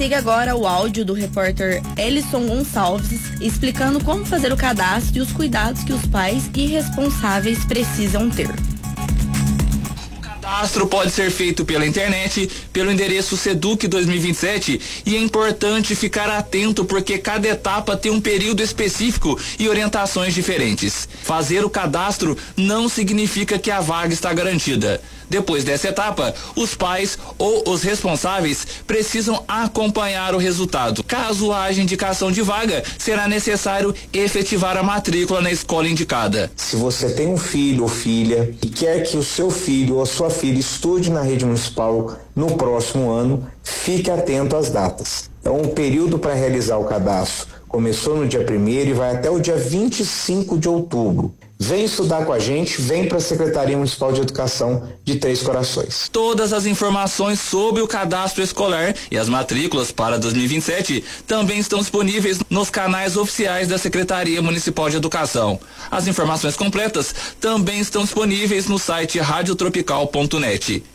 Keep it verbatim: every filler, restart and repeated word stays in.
Siga agora o áudio do repórter Elison Gonçalves explicando como fazer o cadastro e os cuidados que os pais e responsáveis precisam ter. O cadastro pode ser feito pela internet, pelo endereço seduc dois mil e vinte e sete, e é importante ficar atento porque cada etapa tem um período específico e orientações diferentes. Fazer o cadastro não significa que a vaga está garantida. Depois dessa etapa, os pais ou os responsáveis precisam acompanhar o resultado. Caso haja indicação de vaga, será necessário efetivar a matrícula na escola indicada. Se você tem um filho ou filha e quer que o seu filho ou sua filha estude na rede municipal no próximo ano, fique atento às datas. Então, o período para realizar o cadastro começou no dia primeiro e vai até o dia vinte e cinco de outubro. Vem estudar com a gente, vem para a Secretaria Municipal de Educação de Três Corações. Todas as informações sobre o cadastro escolar e as matrículas para dois mil e vinte e sete também estão disponíveis nos canais oficiais da Secretaria Municipal de Educação. As informações completas também estão disponíveis no site radiotropical ponto net.